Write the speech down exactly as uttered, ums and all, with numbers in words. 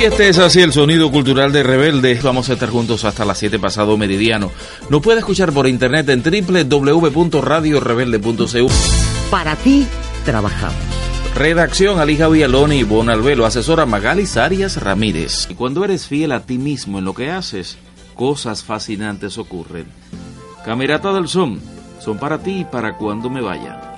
Y este es así el sonido cultural de Rebelde. Vamos a estar juntos hasta las siete pasado meridiano. Nos puede escuchar por internet en doble u doble u doble u punto radio rebelde punto c u. Para ti, trabajamos. Redacción: Alija Villaloni y Bon Albelo. Asesora: Magali Arias Ramírez. Y cuando eres fiel a ti mismo en lo que haces, cosas fascinantes ocurren. Camerata del Son, son para ti y para cuando me vaya.